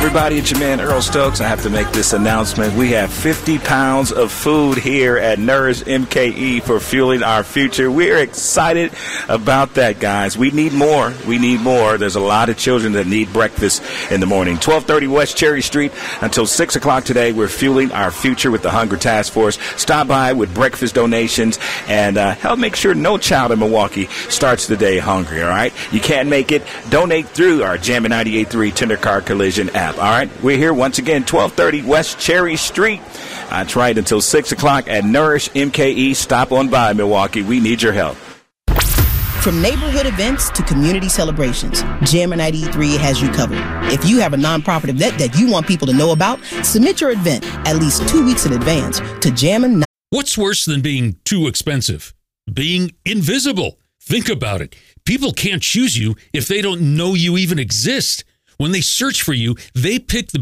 everybody, it's your man Earl Stokes. I have to make this announcement. We have 50 pounds of food here at Nourish MKE for fueling our future. We're excited about that, guys. We need more. We need more. There's a lot of children that need breakfast in the morning. 1230 West Cherry Street until 6 o'clock today. We're fueling our future with the Hunger Task Force. Stop by with breakfast donations and help make sure no child in Milwaukee starts the day hungry, all right? You can't make it. Donate through our Jammin' 98.3 Tender Car Collision app, all right? We're here once again, 1230 West Cherry Street. That's right, until 6 o'clock at Nourish MKE. Stop on by, Milwaukee. We need your help. From neighborhood events to community celebrations, Jammin' 93 has you covered. If you have a nonprofit event that you want people to know about, submit your event at least 2 weeks in advance to Jammin'. What's worse than being too expensive? Being invisible. Think about it. People can't choose you if they don't know you even exist. When they search for you, they pick the